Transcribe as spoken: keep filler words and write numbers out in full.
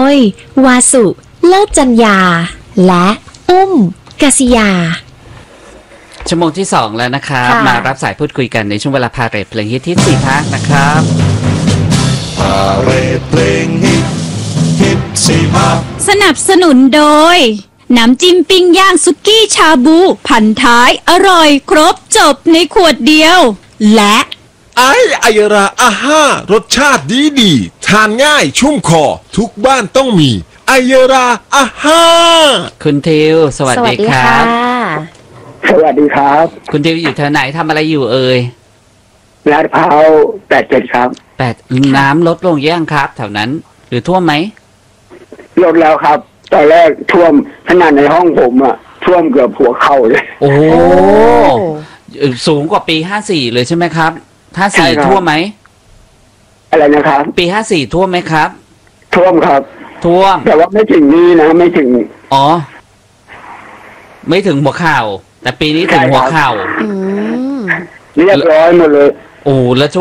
วาสุเลิศจัญญาและอุ้มกษิยาชั่วโมงที่สองแล้วนะครับมารับสายพูดคุยกันในช่วงเวลาพาเรทเพลงฮิตที่สี่ภาคนะครับพาเรทเพลงฮิตฮิตสี่ภาคสนับสนุนโดยน้ำจิ้มปิ้งย่างสุกี้ชาบูพันท้ายอร่อยครบจบในขวดเดียวและไอไอยราอาห้ารสชาติดีดีทานง่ายชุ่มคอทุกบ้านต้องมีไอยราอาห้าคุณทิวสวัสดีครับสวัสดีครับคุณทิวอยู่แถวไหนทำอะไรอยู่เอ่ยลาดพร้าวแปดเจ็ดครับแปดน้ำลดลงยังครับแถวนั้นหรือท่วมไหมลดแล้วครับตอนแรกท่วมขนาดในห้องผมอะท่วมเกือบหัวเข่าเลยโอ้สูงกว่าปีห้าสี่เลยใช่ไหมครับห้าสี่ท่วมไหมอะไรนะครับปีห้าสี่ท่วมไหมครับท่วมครับท่วมแต่ว่าไม่ถึงนี่นะไม่ถึงอ๋อไม่ถึงหัวเข่าแต่ปีนี้ถึงหัวเข่าเรียบร้อยหมดเลยโอ้แล้ว